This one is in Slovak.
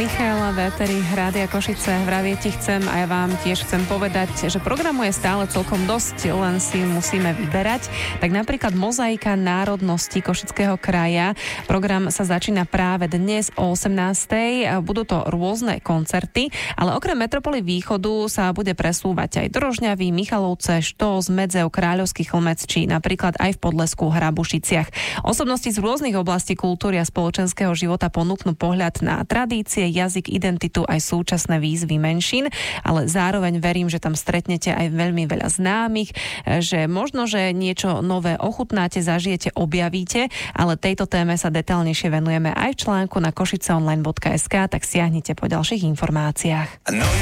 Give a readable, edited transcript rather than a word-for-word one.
Michaela Véteri, Rádia Košice. Vravie ti chcem a ja vám tiež chcem povedať, že programu je stále celkom dosť, len si musíme vyberať. Tak napríklad Mozaika národnosti Košického kraja. Program sa začína práve dnes o 18:00. Budú to rôzne koncerty, ale okrem Metropoly Východu sa bude presúvať aj do Rožňavy, Michalovce, Štós, Medzeu, Kráľovský Chlmec či napríklad aj v Podlesku, Hrabušiciach. Osobnosti z rôznych oblastí kultúry a spoločenského života ponúknú pohľad na tradície, jazyk, identitu aj súčasné výzvy menšín, ale zároveň verím, že tam stretnete aj veľmi veľa známych, že možno, že niečo nové ochutnáte, zažijete, objavíte, ale tejto téme sa detailnejšie venujeme aj v článku na košiceonline.sk, tak siahnite po ďalších informáciách.